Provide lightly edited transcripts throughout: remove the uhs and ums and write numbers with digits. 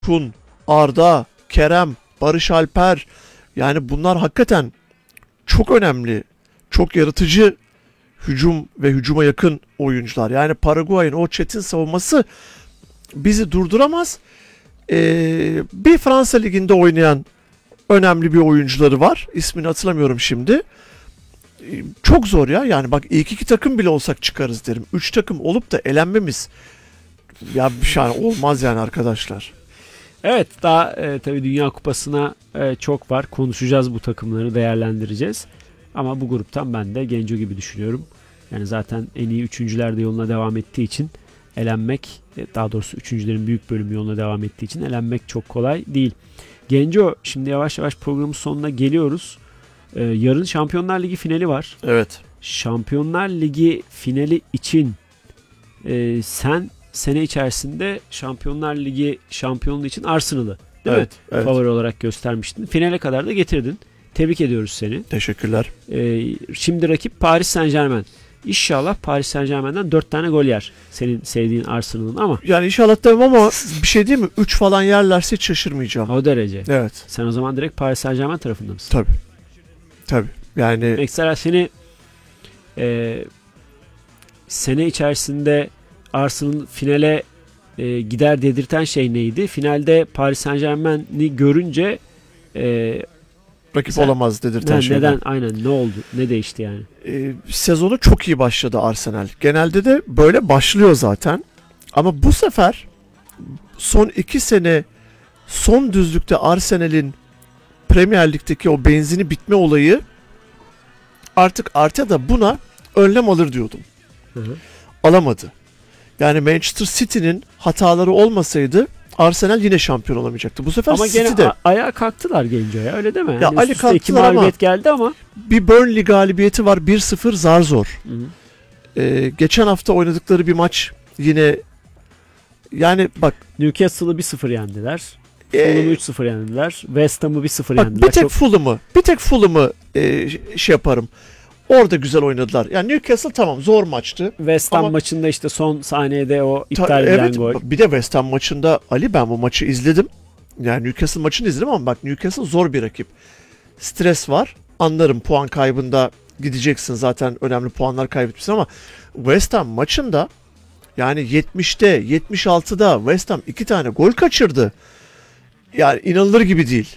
Kun, Arda, Kerem, Barış Alper, yani bunlar hakikaten çok önemli, çok yaratıcı hücum ve hücuma yakın oyuncular. Yani Paraguay'ın o çetin savunması bizi durduramaz. Bir Fransa Ligi'nde oynayan önemli bir oyuncuları var. İsmini hatırlamıyorum şimdi. Çok zor ya. Yani bak, ilk iki takım bile olsak çıkarız derim. 3 takım olup da elenmemiz ya bir şey olmaz yani arkadaşlar. Evet, daha tabii Dünya Kupası'na çok var. Konuşacağız, bu takımları değerlendireceğiz. Ama bu gruptan ben de Genco gibi düşünüyorum. Yani zaten en iyi üçüncüler de yoluna devam ettiği için elenmek, daha doğrusu üçüncülerin büyük bölümü yoluna devam ettiği için elenmek çok kolay değil. Genco, şimdi yavaş yavaş programın sonuna geliyoruz. Yarın Şampiyonlar Ligi finali var. Evet. Şampiyonlar Ligi finali için sen sene içerisinde Şampiyonlar Ligi şampiyonluğu için Arsenal'ı, değil mi? Evet. Favori olarak göstermiştin. Finale kadar da getirdin. Tebrik ediyoruz seni. Teşekkürler. Şimdi rakip Paris Saint-Germain. İnşallah Paris Saint-Germain'den 4 tane gol yer senin sevdiğin Arsenal'ın, ama Yani inşallah demem ama bir şey değil mi? 3 falan yerlerse hiç şaşırmayacağım. o derece. Evet. Sen o zaman direkt Paris Saint-Germain tarafında mısın? Tabii. Yani Mesela seni sene içerisinde Arsenal finale gider dedirten şey neydi? Finalde Paris Saint-Germain'i görünce rakip olamaz dedirten şeyler. neden? Aynen, ne oldu? Ne değişti yani? Sezonu çok iyi başladı Arsenal. Genelde de böyle başlıyor zaten. Ama bu sefer son 2 sene son düzlükte Arsenal'in Premier Lig'deki o benzini bitme olayı, artık Arteta buna önlem alır diyordum. Hı. Alamadı. Yani Manchester City'nin hataları olmasaydı Arsenal yine şampiyon olamayacaktı. Bu sefer Ama City'de gene ayağa kalktılar Genco'ya, öyle değil mi? Ya Hani Ali üst üste iki kalktılar ama mağlubiyet geldi ama. bir Burnley galibiyeti var, 1-0 zar zor. Hı. Geçen hafta oynadıkları bir maç yine, yani bak, Newcastle'ı 1-0 yendiler. Fulham'ı 3-0 yendiler. West Ham'ı 1-0 bak yendiler. bir tek Fulham'ı şey yaparım. Orada güzel oynadılar. Yani Newcastle tamam, zor maçtı. West Ham ama maçında işte son saniyede o iptal edilen evet, gol. bir de West Ham maçında Ali, ben bu maçı izledim. Yani Newcastle maçını izledim ama bak, Newcastle zor bir rakip. Stres var. Anlarım, puan kaybında gideceksin zaten, önemli puanlar kaybetmişsin, ama West Ham maçında yani 70'te 76'da West Ham 2 tane gol kaçırdı. Yani inanılır gibi değil.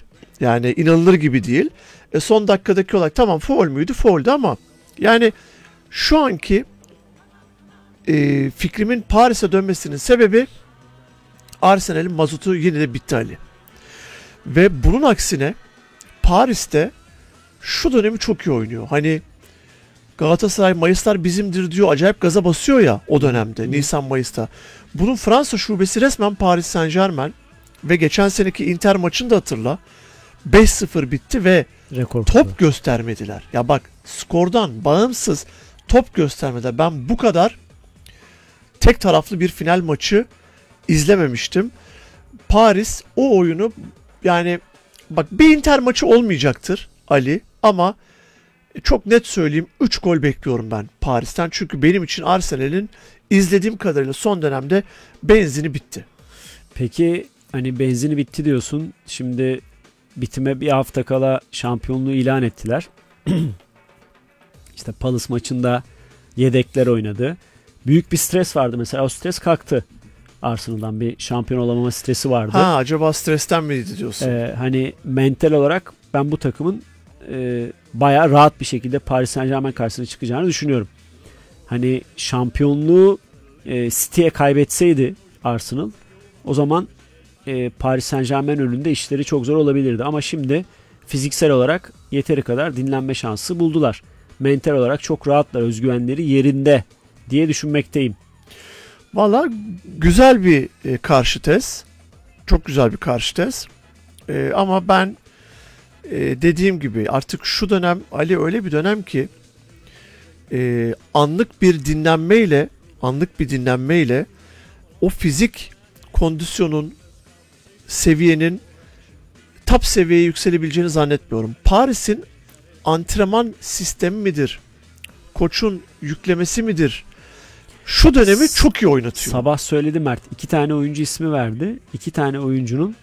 Son dakikadaki olay tamam, faul müydü? Fauldü, ama yani şu anki fikrimin Paris'e dönmesinin sebebi Arsenal'in mazotu yine de bitti Ali. Ve bunun aksine Paris'te şu dönemi çok iyi oynuyor. Hani Galatasaray Mayıslar bizimdir diyor, acayip gaza basıyor ya o dönemde, Nisan Mayıs'ta. Bunun Fransa şubesi resmen Paris Saint-Germain ve geçen seneki Inter maçını da hatırla. 5-0 bitti ve Rekor top göstermediler. Ya bak, skordan bağımsız top göstermediler. Ben bu kadar tek taraflı bir final maçı izlememiştim. Paris o oyunu, yani bak, bir Inter maçı olmayacaktır Ali, ama çok net söyleyeyim, 3 gol bekliyorum ben Paris'ten. Çünkü benim için Arsenal'in izlediğim kadarıyla son dönemde benzini bitti. Peki hani benzini bitti diyorsun. Şimdi bitime bir hafta kala şampiyonluğu ilan ettiler. İşte Palace maçında yedekler oynadı. Büyük bir stres vardı mesela, o stres kalktı. Arsenal'dan bir şampiyon olamama stresi vardı. Acaba stresten miydi diyorsun? Hani mental olarak ben bu takımın bayağı rahat bir şekilde Paris Saint-Germain karşısına çıkacağını düşünüyorum. Hani şampiyonluğu City'ye kaybetseydi Arsenal, o zaman Paris Saint-Germain önünde işleri çok zor olabilirdi. Ama şimdi fiziksel olarak yeteri kadar dinlenme şansı buldular. Mental olarak çok rahatlar, özgüvenleri yerinde diye düşünmekteyim. Valla güzel bir karşı tez. Çok güzel bir karşı tez. Ama ben dediğim gibi artık şu dönem Ali öyle bir dönem ki anlık bir dinlenmeyle o fizik kondisyonun, seviyenin top seviyeye yükselebileceğini zannetmiyorum. Paris'in antrenman sistemi midir? Koçun yüklemesi midir? şu dönemi çok iyi oynatıyor. Sabah söyledi Mert. 2 tane oyuncu ismi verdi. 2 tane oyuncunun